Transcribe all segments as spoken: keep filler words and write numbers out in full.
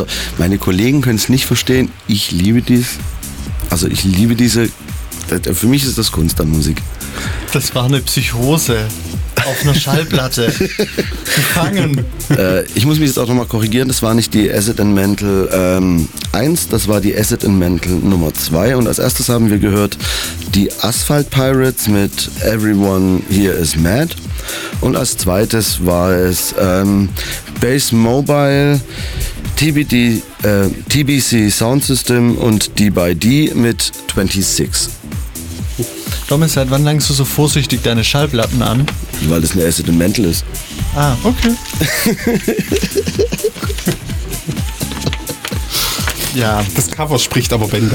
Also meine Kollegen können es nicht verstehen. Ich liebe dies. Also ich liebe diese. Für mich ist das Kunst an Musik. Das war eine Psychose auf einer Schallplatte. Gefangen. Äh, ich muss mich jetzt auch nochmal korrigieren. Das war nicht die Acid and Mental ähm, eins, das war die Acid and Mental Nummer zwei. Und als erstes haben wir gehört die Asphalt Pirates mit Everyone Here Is Mad. Und als zweites war es ähm, Bass Mobile, T B D, äh, T B C Sound System und D by D mit sechsundzwanzig. Thomas, seit wann langst du so vorsichtig deine Schallplatten an? Weil das eine Acid and Mental ist. Ah, okay. Ja, das Cover spricht aber Bände.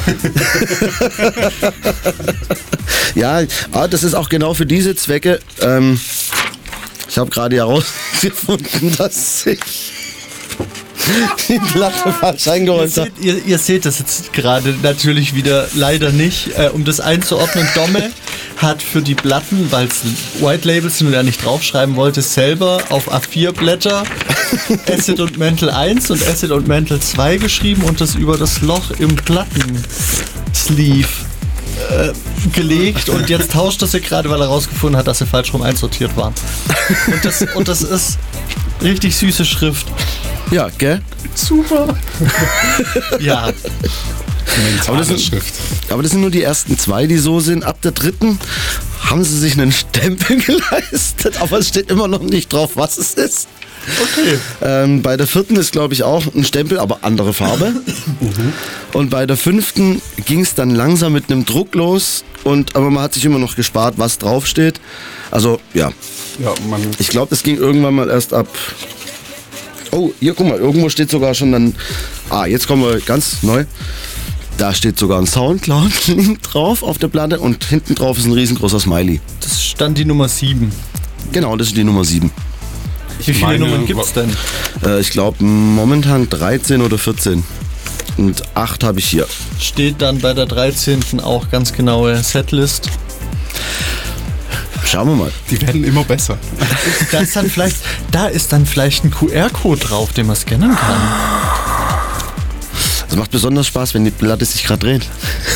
Ja, ah, das ist auch genau für diese Zwecke. Ähm, ich habe gerade herausgefunden, dass ich die Platte falsch eingeräumt habe. Ihr, ihr seht das jetzt gerade natürlich wieder leider nicht. Äh, um das einzuordnen, Domme hat für die Platten, weil es White Labels sind und er nicht draufschreiben wollte, selber auf A vier Blätter Acid und Mental eins und Acid und Mental zwei geschrieben und das über das Loch im Plattensleeve äh, gelegt und jetzt tauscht das hier gerade, weil er rausgefunden hat, dass sie falsch rum einsortiert waren. Und das, und das ist richtig süße Schrift. Ja, gell? Super. Ja. Aber das, sind, aber das sind nur die ersten zwei, die so sind. Ab der dritten haben sie sich einen Stempel geleistet, aber es steht immer noch nicht drauf, was es ist. Okay. Ähm, bei der vierten ist, glaube ich, auch ein Stempel, aber andere Farbe. Mhm. Und bei der fünften ging es dann langsam mit einem Druck los. Und, aber man hat sich immer noch gespart, was draufsteht. Also, ja. Ja, man ich glaube, das ging irgendwann mal erst ab... Oh, hier, guck mal, irgendwo steht sogar schon dann... Ah, jetzt kommen wir ganz neu. Da steht sogar ein Soundcloud-Link drauf auf der Platte und hinten drauf ist ein riesengroßer Smiley. Das stand die Nummer sieben. Genau, das ist die Nummer sieben. Wie viele meine, Nummern gibt's denn? Äh, ich glaube momentan dreizehn oder vierzehn. Und acht habe ich hier. Steht dann bei der dreizehnten auch ganz genaue Setlist? Schauen wir mal. Die werden immer besser. Da ist dann vielleicht, da ist dann vielleicht ein Q R-Code drauf, den man scannen kann. Das macht besonders Spaß, wenn die Platte sich gerade dreht.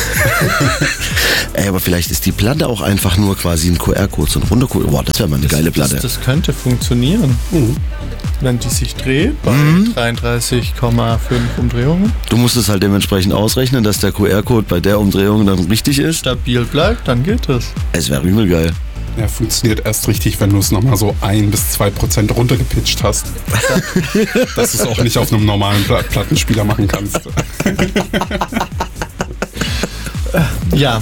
Ey, aber vielleicht ist die Platte auch einfach nur quasi ein Q R-Code, so ein Runtercode. Boah, das wäre mal eine das, geile Platte. Das, das könnte funktionieren. Mhm. Wenn die sich dreht bei mhm. dreiunddreißig Komma fünf Umdrehungen. Du musst es halt dementsprechend ausrechnen, dass der Q R-Code bei der Umdrehung dann richtig ist. Stabil bleibt, dann geht das. Es wäre übel geil. Ja, funktioniert erst richtig, wenn du es nochmal so ein bis zwei Prozent runtergepitcht hast. Dass du es auch nicht auf einem normalen Pla- Plattenspieler machen kannst. Ja.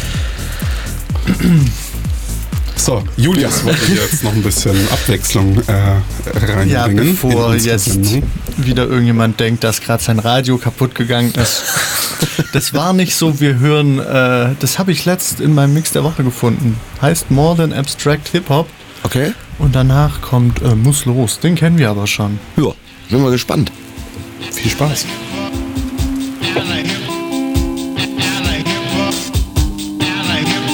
So, Julius wollte jetzt noch ein bisschen Abwechslung äh, reinbringen. Ja, bevor jetzt Sendung. wieder irgendjemand denkt, dass gerade sein Radio kaputt gegangen ist. Das war nicht so, wir hören, äh, das habe ich letzt in meinem Mix der Woche gefunden. Heißt More Than Abstract Hip-Hop. Okay. Und danach kommt äh, Muss los, den kennen wir aber schon. Ja, bin mal gespannt. Viel Spaß.